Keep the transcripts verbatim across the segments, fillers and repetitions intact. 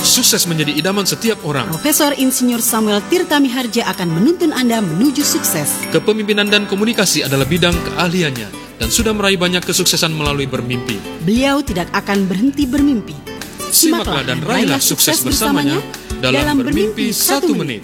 Sukses menjadi idaman setiap orang. Profesor Insinyur Samuel Tirta Miharja akan menuntun Anda menuju sukses. Kepemimpinan dan komunikasi adalah bidang keahliannya dan sudah meraih banyak kesuksesan melalui bermimpi. Beliau tidak akan berhenti bermimpi. Simaklah dan raihlah sukses bersamanya dalam Bermimpi Satu Menit.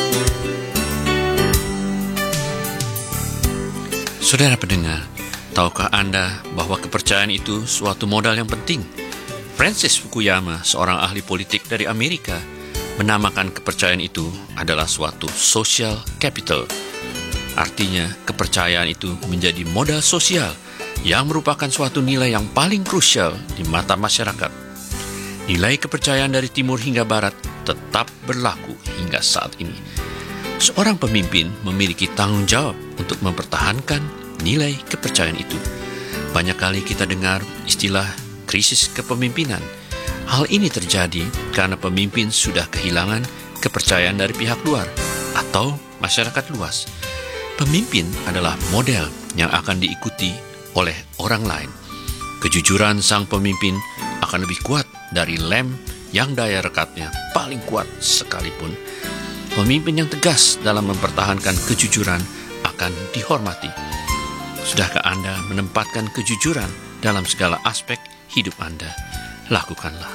Saudara pendengar, tahukah Anda bahwa kepercayaan itu suatu modal yang penting? Francis Fukuyama, seorang ahli politik dari Amerika, menamakan kepercayaan itu adalah suatu social capital. Artinya, kepercayaan itu menjadi modal sosial yang merupakan suatu nilai yang paling krusial di mata masyarakat. Nilai kepercayaan dari timur hingga barat tetap berlaku hingga saat ini. Seorang pemimpin memiliki tanggung jawab untuk mempertahankan nilai kepercayaan itu. Banyak kali kita dengar istilah krisis kepemimpinan. Hal ini terjadi karena pemimpin sudah kehilangan kepercayaan dari pihak luar atau masyarakat luas. Pemimpin adalah model yang akan diikuti oleh orang lain. Kejujuran sang pemimpin akan lebih kuat dari lem yang daya rekatnya paling kuat sekalipun. Pemimpin yang tegas dalam mempertahankan kejujuran akan dihormati. Sudahkah Anda menempatkan kejujuran dalam segala aspek hidup Anda? Lakukanlah.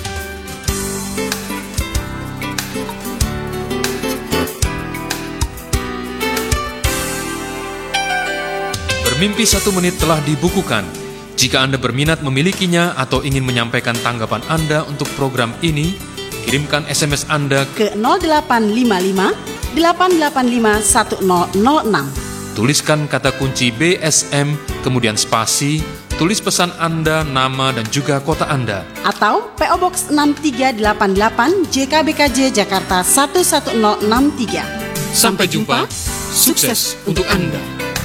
Bermimpi Satu Menit telah dibukukan. Jika Anda berminat memilikinya atau ingin menyampaikan tanggapan Anda untuk program ini, kirimkan S M S Anda ke nol delapan lima lima delapan delapan lima satu nol nol enam. Tuliskan kata kunci B S M, kemudian spasi, tulis pesan Anda, nama, dan juga kota Anda. Atau P O Box enam tiga delapan delapan J K B K J Jakarta satu satu nol enam tiga. Sampai jumpa, sukses untuk Anda.